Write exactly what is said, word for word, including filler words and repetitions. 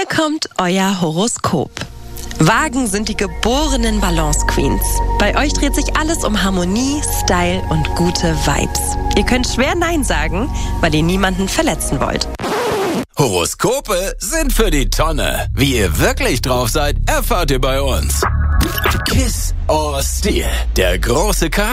Hier kommt euer Horoskop. Wagen sind die geborenen Balance Queens. Bei euch dreht sich alles um Harmonie, Style und gute Vibes. Ihr könnt schwer Nein sagen, weil ihr niemanden verletzen wollt. Horoskope sind für die Tonne. Wie ihr wirklich drauf seid, erfahrt ihr bei uns. Kiss or Steal, der große Charakter.